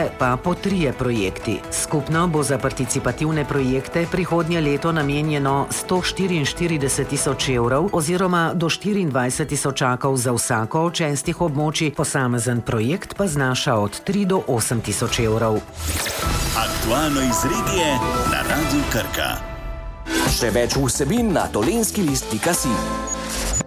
regije pa po 3 projekti. Skupno bo za participativne projekte prihodnje leto namenjeno 144 tisoč evrov oziroma do 24 tisočakov za vsako od 6 območij, posamezen projekt pa znaša od 3 do 8 tisoč evrov. Aktualno iz regije na Radiu Krka. Še več vsebin na tolenskilist.si.